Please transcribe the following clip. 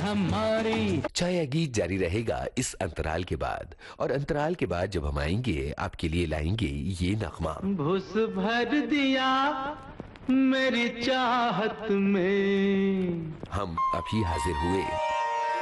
हमारी। चाहे यह गीत जारी रहेगा इस अंतराल के बाद, और अंतराल के बाद जब हम आएंगे आपके लिए लाएंगे ये नगमा। भूस भर दिया मेरी चाहत में। हम अभी हाजिर हुए